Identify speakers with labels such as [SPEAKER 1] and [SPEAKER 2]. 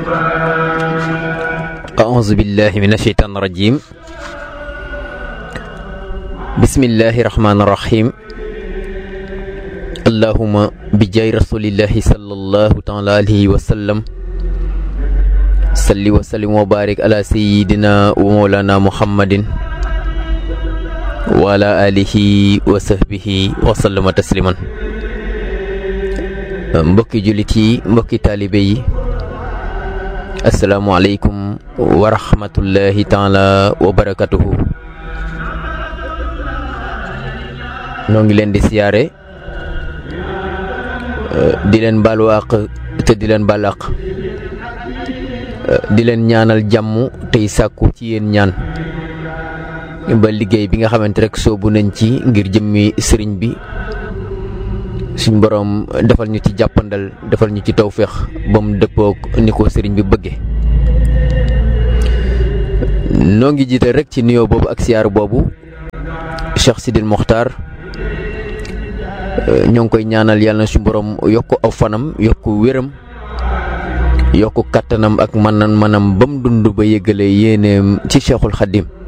[SPEAKER 1] أعوذ بالله من الشيطان الرجيم بسم الله الرحمن الرحيم اللهم بجاه رسول الله صلى الله تعالى عليه وسلم صل وسلم وبارك على سيدنا ومولانا محمد وعلى آله وصحبه وسلم تسليما mbokki jullit yi mbokki taalibe yi asalaamualeykum wa rahmatullahi taala wa barakatuhu noo ngi leen di siyaare di leen baalu àq te di leen baal àq di leen ñaanal jàmm tey sàkku ci yéen ñaan ba liggéey bi nga xamante rek soobu nañ ci ngir jëmmi sëriñ bi suñ borom defal ñu ci jàppandal defal ñu ci tawféex ba mu dëppook ni ko sëriñ bi bëgge noo ngi jiite rek ci nuyoo boobu ak siyaar boobu Cheikh Sidil Mokhtar ñoo ngi koy ñaanal yàlla na suñ borom yokk aw fanam yokk wéram yokk kàttanam ak manam ba mu dund ba yëgale yéeneem ci Cheikhul Khadim